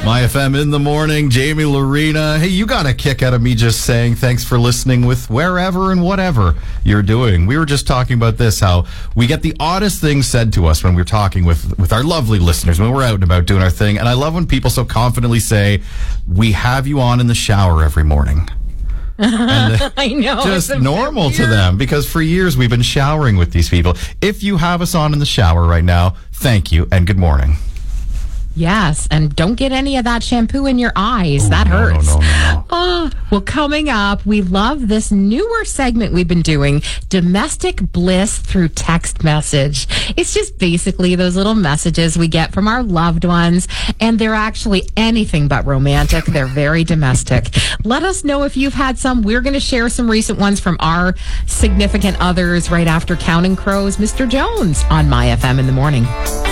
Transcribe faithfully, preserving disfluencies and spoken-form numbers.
My F M in the morning, Jamie Lorena. Hey, you got a kick out of me just saying thanks for listening with wherever and whatever you're doing. We were just talking about this, how we get the oddest things said to us when we're talking with, with our lovely listeners, when we're out and about doing our thing. And I love when people so confidently say, we have you on in the shower every morning. And I know. Just normal to them, because for years we've been showering with these people. If you have us on in the shower right now, thank you and good morning. Yes, and don't get any of that shampoo in your eyes. Ooh, that no, hurts. No, no, no, no. Oh, well, coming up, we love this newer segment we've been doing, Domestic Bliss Through Text Message. It's just basically those little messages we get from our loved ones, and they're actually anything but romantic. They're very domestic. Let us know if you've had some. We're going to share some recent ones from our significant others right after Counting Crows, Mister Jones on My F M in the morning.